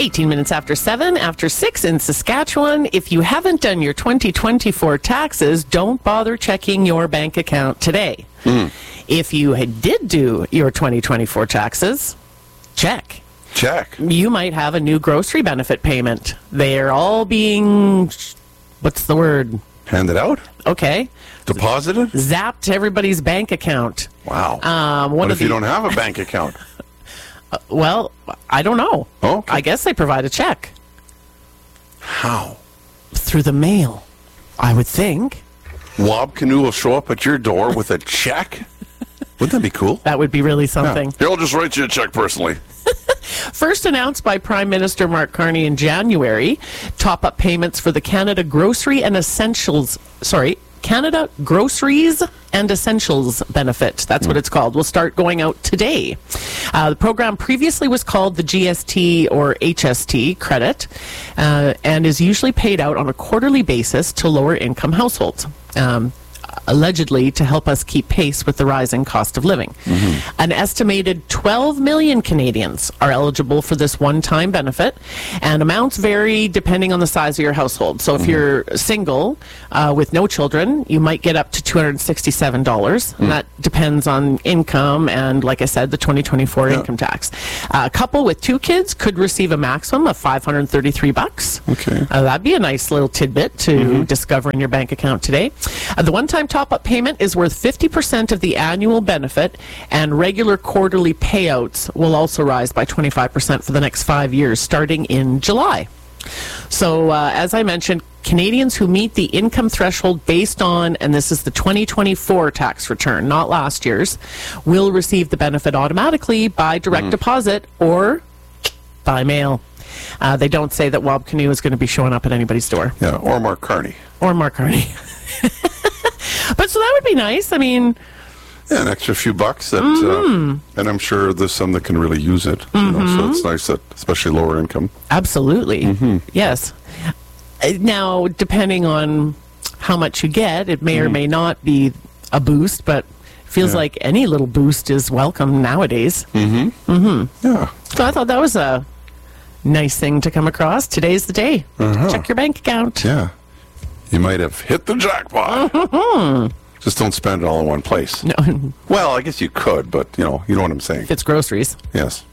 18 minutes after 7, after 6 in Saskatchewan. If you haven't done your 2024 taxes, don't bother checking your bank account today. If you did do your 2024 taxes, check. You might have a new grocery benefit payment. They're all being, what's the word? Handed out? Okay. Deposited? Zapped to everybody's bank account. Wow. What if you don't have a bank account? Well, I don't know. Okay. I guess they provide a check. How? Through the mail, I would think. Wob Canoe will show up at your door with a check? Wouldn't that be cool? That would be really something. Here, I'll just write you a check personally. First announced by Prime Minister Mark Carney in January, top-up payments for the Canada Groceries and Essentials benefit, that's what it's called, will start going out today. The program previously was called the GST or HST credit and is usually paid out on a quarterly basis to lower income households. Allegedly to help us keep pace with the rising cost of living. An estimated 12 million Canadians are eligible for this one-time benefit, and amounts vary depending on the size of your household. So if you're single with no children, you might get up to $267, and that depends on income and, like I said, the 2024 income tax. A couple with 2 kids could receive a maximum of $533. Okay. That'd be a nice little tidbit to discover in your bank account today. The one-time top-up payment is worth 50% of the annual benefit, and regular quarterly payouts will also rise by 25% for the next 5 years, starting in July. So, as I mentioned, Canadians who meet the income threshold based on, and this is the 2024 tax return, not last year's, will receive the benefit automatically by direct deposit or by mail. They don't say that Wob Canoe is going to be showing up at anybody's door. Yeah, or Mark Carney. But so that would be nice. I mean, yeah, an extra few bucks that, and I'm sure there's some that can really use it. You know, so it's nice that, especially lower income. Absolutely. Yes. Now, depending on how much you get, it may or may not be a boost, but it feels like any little boost is welcome nowadays. Yeah. So I thought that was a nice thing to come across. Today's the day. Check your bank account. Yeah. You might have hit the jackpot. Just don't spend it all in one place. No. Well, I guess you could, but you know what I'm saying. If it's groceries. Yes.